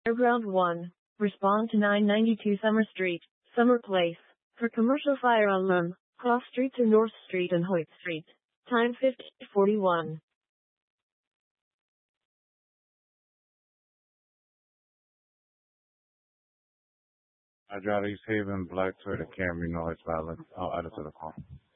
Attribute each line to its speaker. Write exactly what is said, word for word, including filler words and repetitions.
Speaker 1: Ground one. Respond to nine ninety-two Summer Street, Summer Place. For commercial fire alarm, cross streets are North Street and Hoyt Street. Time fifteen forty-one.
Speaker 2: I drive East Haven, Black Toyota Camry, noise violence. I'll add it to the call.